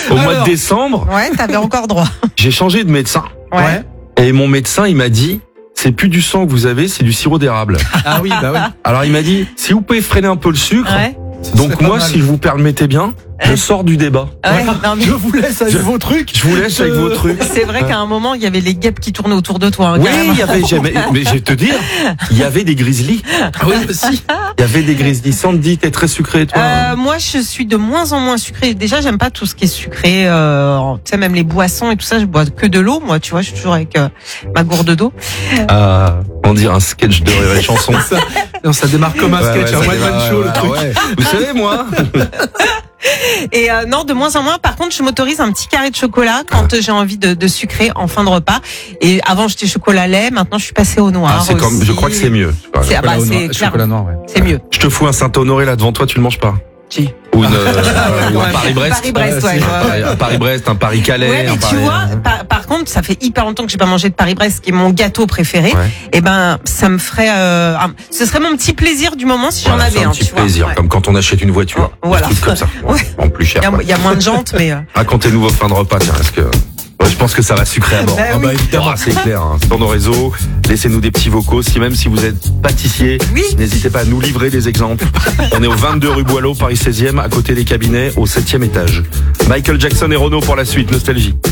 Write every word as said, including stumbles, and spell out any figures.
Au Alors. mois de décembre, Ouais, t'avais encore droit. j'ai changé de médecin. Ouais. Et mon médecin, il m'a dit, c'est plus du sang que vous avez, c'est du sirop d'érable. Ah oui, bah oui. Alors il m'a dit, si vous pouvez freiner un peu le sucre, Ouais. Ce donc serait pas moi, mal. si je vous permettez bien, je sors du débat. Ouais, non, mais Je vous laisse avec Je- vos trucs. Je vous laisse avec Je- vos trucs. c'est vrai qu'à un moment, il y avait les guêpes qui tournaient autour de toi. Hein, Oui, carrément. il y avait, jamais- mais je vais te dire, il y avait des grizzlies. Ah oui, aussi. Il y avait des grizzlies. Sandy, t'es très sucré, toi. Euh, moi, je suis de moins en moins sucrée. Déjà, j'aime pas tout ce qui est sucré. Euh, tu sais, même les boissons et tout ça, je bois que de l'eau. Moi, tu vois, je suis toujours avec euh, ma gourde d'eau. Ah, on dirait un sketch de la chanson. Ça, non, ça démarre comme un Ouais, sketch, ouais, un ça one man démarre, show, ouais, le truc. ouais. Vous savez, moi, Et euh, non, de moins en moins. Par contre, je m'autorise un petit carré de chocolat quand euh, j'ai envie de, de sucrer en fin de repas. Et avant, j'étais chocolat lait. Maintenant, je suis passée au noir. ah, c'est comme, je aussi. crois que c'est mieux. C'est, ah bah, Chocolat au c'est noir- clair. chocolat noir, ouais. C'est mieux. Je te fous un Saint-Honoré là devant toi, tu le manges pas. Qui Ou, une, euh, ou un Paris-Brest. Paris-Brest, ouais. Ouais, ouais, Un ouais. Paris- Un Paris-Brest, un Paris-Calais. Ouais, un mais tu Paris- vois, par, par contre, ça fait hyper longtemps que j'ai pas mangé de Paris-Brest, qui est mon gâteau préféré. Ouais. Et ben, ça me ferait, euh, un- ce serait mon petit plaisir du moment si j'en Voilà, avais c'est un un. petit tu vois. plaisir, Ouais. comme quand on achète une voiture. Oh, voilà. Des trucs comme ça. Ouais. En plus cher. Il y, a, quoi. il y a moins de jantes, mais euh, Racontez-nous vos fins de repas, tiens, est-ce que... Ouais, je pense que ça va sucrer à mort. Bah Ah oui. bah évidemment, c'est clair. Hein. Sur nos réseaux, laissez-nous des petits vocaux. Si même si vous êtes pâtissier, Oui. n'hésitez pas à nous livrer des exemples. On est au vingt-deux rue Boileau, Paris seizième, à côté des cabinets, au septième étage. Michael Jackson et Renaud pour la suite, Nostalgie.